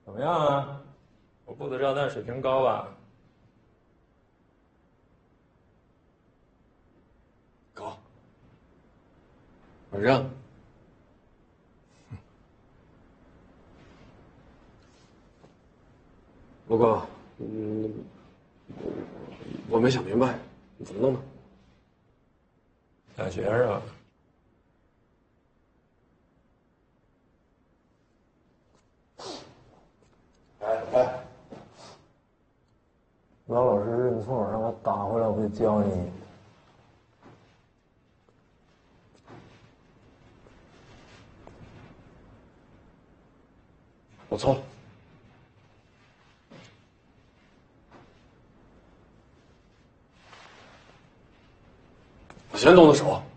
怎么样啊？我布的炸弹水平高吧？ 高。我认。不过，我没想明白，你怎么弄的？ 想学是吧？哎，老老实实认错，让我打回来，我就教你。 我错了。我先动的手。